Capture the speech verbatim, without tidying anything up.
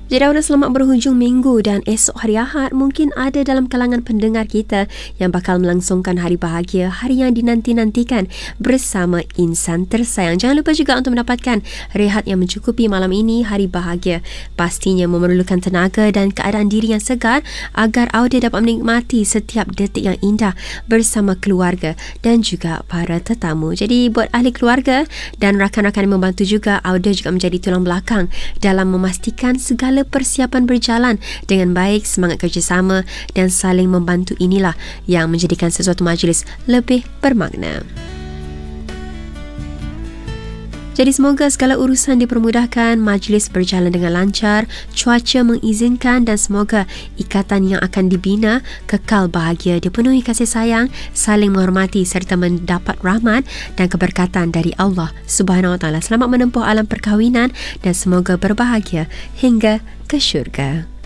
Jadi Auda, selamat berhujung minggu dan esok hari Ahad mungkin ada dalam kalangan pendengar kita yang bakal melangsungkan hari bahagia, hari yang dinanti-nantikan bersama insan tersayang. Jangan lupa juga untuk mendapatkan rehat yang mencukupi malam ini. Hari bahagia pastinya memerlukan tenaga dan keadaan diri yang segar agar Auda dapat menikmati setiap detik yang indah bersama keluarga dan juga para tetamu. Jadi buat ahli keluarga dan rakan-rakan yang membantu juga, Auda juga menjadi tulang belakang dalam memastikan segala persiapan berjalan dengan baik. Semangat kerjasama dan saling membantu inilah yang menjadikan sesuatu majlis lebih bermakna. Jadi semoga segala urusan dipermudahkan, majlis berjalan dengan lancar, cuaca mengizinkan dan semoga ikatan yang akan dibina kekal bahagia, dipenuhi kasih sayang, saling menghormati serta mendapat rahmat dan keberkatan dari Allah Subhanahu Wa Taala. Selamat menempuh alam perkahwinan dan semoga berbahagia hingga ke syurga.